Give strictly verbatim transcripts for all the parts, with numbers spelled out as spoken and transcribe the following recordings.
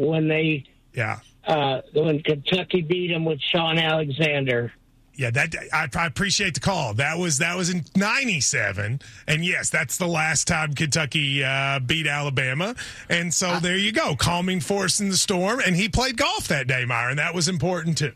when they yeah uh, when Kentucky beat them with Sean Alexander. Yeah, that I, I appreciate the call. That was that was in ninety-seven, and yes, that's the last time Kentucky uh, beat Alabama. And so I, there you go, calming force in the storm. And he played golf that day, Myron. That was important too.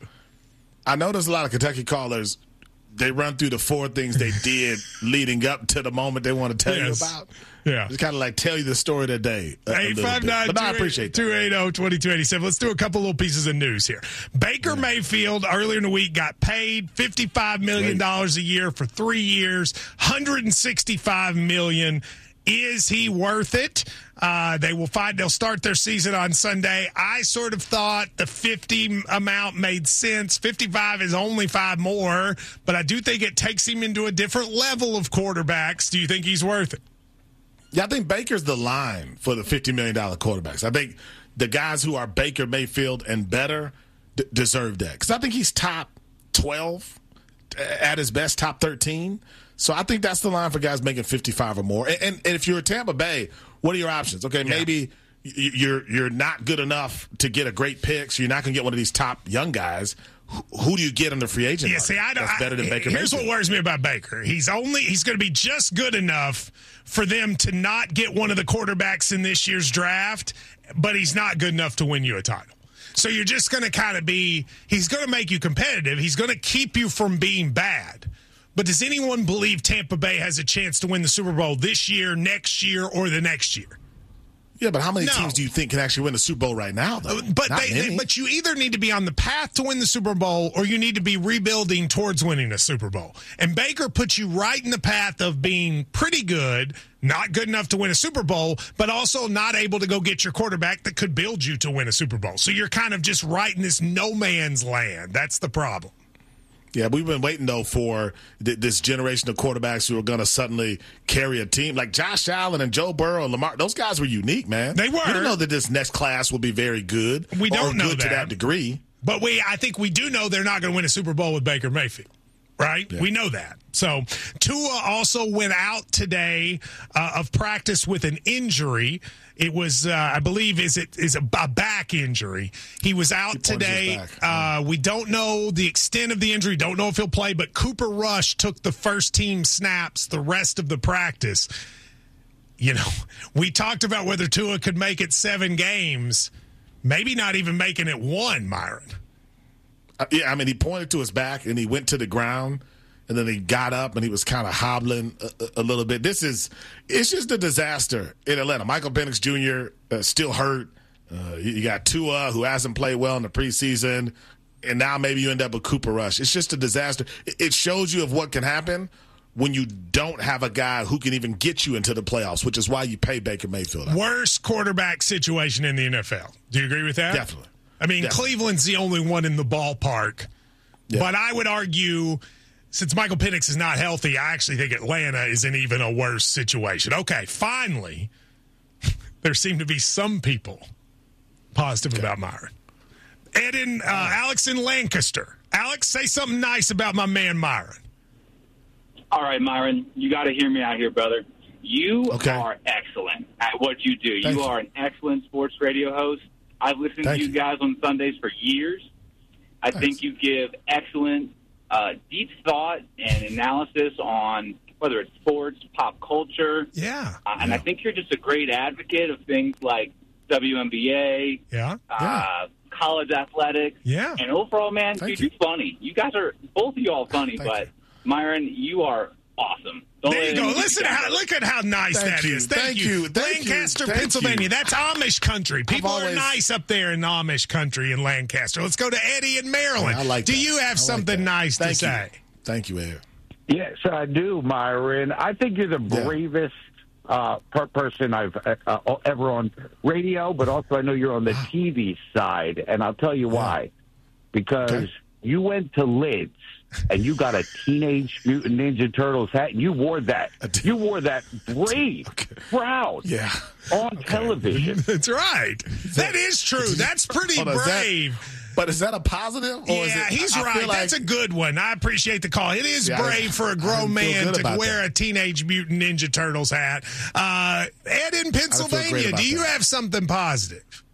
I know there's a lot of Kentucky callers. They run through the four things they did leading up to the moment they want to tell yes. you about. Yeah. Just kind of like tell you the story of the day. eight five nine, two eight zero, two two eight seven. Let's do a couple little pieces of news here. Baker yeah. Mayfield earlier in the week got paid fifty-five million dollars a year for three years, one hundred sixty-five million dollars. Is he worth it? Uh, they will find. They'll start their season on Sunday. I sort of thought the fifty amount made sense. fifty-five is only five more, but I do think it takes him into a different level of quarterbacks. Do you think he's worth it? Yeah, I think Baker's the line for the fifty million dollars quarterbacks. I think the guys who are Baker Mayfield and better d- deserve that. Because I think he's top twelve, at his best, top thirteen. So I think that's the line for guys making fifty-five or more. And, and, and if you're Tampa Bay, what are your options? Okay, yeah. maybe you're you're not good enough to get a great pick, so you're not going to get one of these top young guys. Who do you get in the free agent? Yeah, see, I don't. That's better than Baker. Here's Mayfield. what worries me about Baker. He's only he's going to be just good enough for them to not get one of the quarterbacks in this year's draft, but he's not good enough to win you a title. So you're just going to kind of be. He's going to make you competitive. He's going to keep you from being bad. But does anyone believe Tampa Bay has a chance to win the Super Bowl this year, next year, or the next year? Yeah, but how many no. teams do you think can actually win the Super Bowl right now, though? But they, they, but you either need to be on the path to win the Super Bowl or you need to be rebuilding towards winning a Super Bowl. And Baker puts you right in the path of being pretty good, not good enough to win a Super Bowl, but also not able to go get your quarterback that could build you to win a Super Bowl. So you're kind of just right in this no man's land. That's the problem. Yeah, we've been waiting, though, for th- this generation of quarterbacks who are going to suddenly carry a team. Like Josh Allen and Joe Burrow and Lamar, those guys were unique, man. They were. We don't know that this next class will be very good. We don't or know good that. to that degree. But we, I think we do know they're not going to win a Super Bowl with Baker Mayfield. Right? Yeah. We know that. So Tua also went out today uh, of practice with an injury. It was, uh, I believe, is it is a, a back injury. He was out he today. Uh, we don't know the extent of the injury. Don't know if he'll play. But Cooper Rush took the first team snaps the rest of the practice. You know, we talked about whether Tua could make it seven games. Maybe not even making it one, Myron. Uh, yeah, I mean, he pointed to his back and he went to the ground and then he got up and he was kind of hobbling a, a little bit. This is, it's just a disaster in Atlanta. Michael Penix Junior Uh, still hurt. Uh, you got Tua, who hasn't played well in the preseason, and now maybe you end up with Cooper Rush. It's just a disaster. It shows you of what can happen when you don't have a guy who can even get you into the playoffs, which is why you pay Baker Mayfield. Worst quarterback situation in the N F L. Do you agree with that? Definitely. I mean, Definitely. Cleveland's the only one in the ballpark. Yeah. But I would argue, since Michael Penix is not healthy, I actually think Atlanta is in even a worse situation. Okay, finally, there seem to be some people positive okay. about Myron. Ed in, uh, Alex in Lancaster. Alex, say something nice about my man Myron. All right, Myron, you got to hear me out here, brother. You okay. are excellent at what you do. Thank you you. are an excellent sports radio host. I've listened Thank to you, you guys on Sundays for years. I Thanks. think you give excellent, uh, deep thought and analysis on whether it's sports, pop culture. Yeah. Uh, and yeah. I think you're just a great advocate of things like W N B A, yeah. Uh, yeah. college athletics. Yeah. And overall, man, Thank dude, you. you're funny. You guys are, both of you all funny, Thank but you. Myron, you are awesome. Don't There you go. let anyone Listen, get how, down. look at how nice Thank that you. is. Thank, Thank you. you. Thank you. Lancaster, Thank Pennsylvania. you. That's Amish country. People always- are nice up there in Amish country in Lancaster. Let's go to Eddie in Maryland. Yeah, I like Do that. you I have like something that. nice Thank to you. say? Thank you, Ed. Yes, I do, Myron. I think you're the Yeah. bravest uh, per person I've uh, ever on radio, but also I know you're on the T V side, and I'll tell you why. Because Okay. you went to Lids and you got a Teenage Mutant Ninja Turtles hat, and you wore that. You wore that brave, Okay. proud Yeah. on television. That's right. That is true. That's pretty Hold on, is that- brave. But is that a positive? Or is Yeah, it, he's I right. feel like, That's a good one. I appreciate the call. It is Yeah, I- brave for I a didn't grown feel man good to about wear that. a Teenage Mutant Ninja Turtles hat. Uh, Ed in great Pennsylvania, about do you that. have something positive?